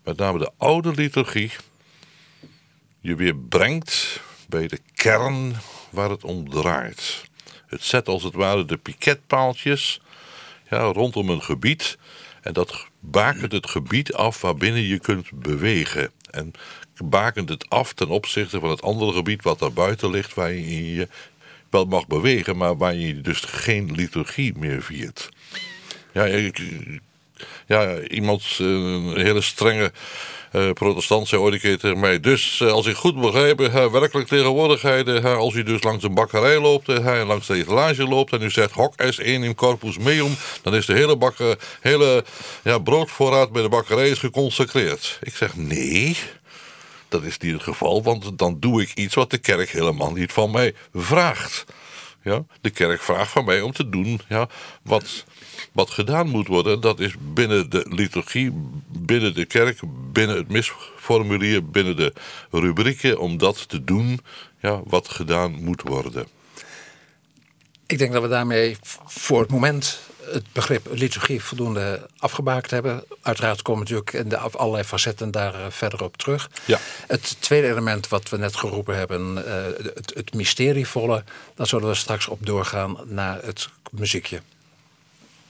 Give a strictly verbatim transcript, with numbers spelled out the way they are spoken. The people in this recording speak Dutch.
met name de oude liturgie, je weer brengt bij de kern waar het om draait. Het zet als het ware de piketpaaltjes ja, rondom een gebied. En dat bakent het gebied af waarbinnen je kunt bewegen. En bakent het af ten opzichte van het andere gebied wat daar buiten ligt, waar je je wel mag bewegen, maar waar je dus geen liturgie meer viert. Ja, ik, ja iemand, een hele strenge uh, protestant zei ooit een keer tegen mij, dus uh, als ik goed begrijp, uh, werkelijk tegenwoordigheid, uh, als u dus langs een bakkerij loopt, uh, langs de etalage loopt en u zegt hoc est enim in corpus meum, dan is de hele, bakker, hele ja, broodvoorraad bij de bakkerij is geconsecreerd. Ik zeg nee, dat is niet het geval, want dan doe ik iets wat de kerk helemaal niet van mij vraagt. Ja, de kerk vraagt van mij om te doen ja, wat, wat gedaan moet worden. Dat is binnen de liturgie, binnen de kerk, binnen het misformulier, binnen de rubrieken, om dat te doen ja, wat gedaan moet worden. Ik denk dat we daarmee voor het moment het begrip liturgie voldoende afgebakend hebben. Uiteraard komen natuurlijk in de allerlei facetten daar uh, verder op terug. Ja. Het tweede element wat we net geroepen hebben, uh, het, het mysterievolle, daar zullen we straks op doorgaan naar het muziekje.